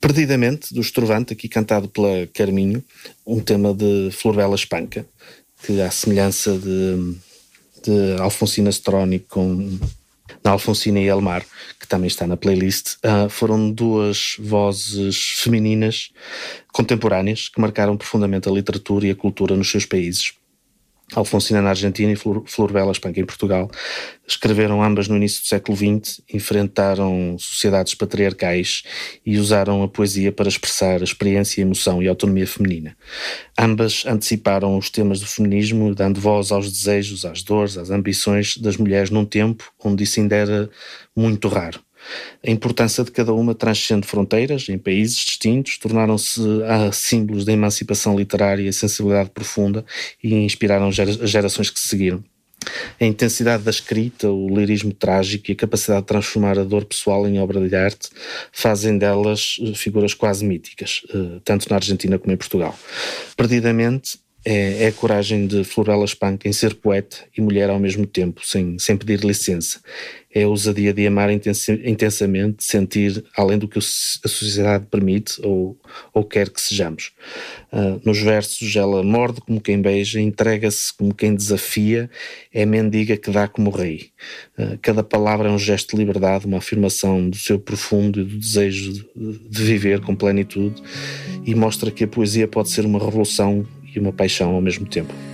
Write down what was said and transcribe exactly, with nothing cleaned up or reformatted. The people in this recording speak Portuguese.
Perdidamente, do Estrovante, aqui cantado pela Carminho, um tema de Florbela Espanca, que à semelhança de, de Alfonsina Storni com na Alfonsina e Elmar, que também está na playlist, uh, foram duas vozes femininas contemporâneas que marcaram profundamente a literatura e a cultura nos seus países. Alfonsina na Argentina e Flor, Florbela Espanca em Portugal. Escreveram ambas no início do século vinte, enfrentaram sociedades patriarcais e usaram a poesia para expressar a experiência, a emoção e a autonomia feminina. Ambas anteciparam os temas do feminismo, dando voz aos desejos, às dores, às ambições das mulheres num tempo onde isso ainda era muito raro. A importância de cada uma transcende fronteiras, em países distintos, tornaram-se ah, símbolos da emancipação literária e sensibilidade profunda e inspiraram as gerações que se seguiram. A intensidade da escrita, o lirismo trágico e a capacidade de transformar a dor pessoal em obra de arte fazem delas figuras quase míticas, tanto na Argentina como em Portugal. Perdidamente, É, é a coragem de Florbela Espanca em ser poeta e mulher ao mesmo tempo, sem, sem pedir licença. É a ousadia de amar intensi, intensamente, sentir além do que a sociedade permite ou, ou quer que sejamos. Uh, nos versos ela morde como quem beija, entrega-se como quem desafia, é mendiga que dá como rei. Uh, cada palavra é um gesto de liberdade, uma afirmação do seu profundo e do desejo de, de viver com plenitude, e mostra que a poesia pode ser uma revolução e uma paixão ao mesmo tempo.